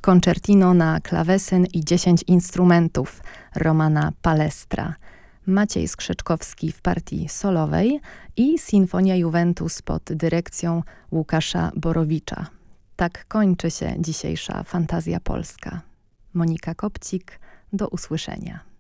Concertino na klawesyn i 10 instrumentów Romana Palestra. Maciej Skrzeczkowski w partii solowej i Sinfonia Juventus pod dyrekcją Łukasza Borowicza. Tak kończy się dzisiejsza Fantazja Polska. Monika Kopcik, do usłyszenia.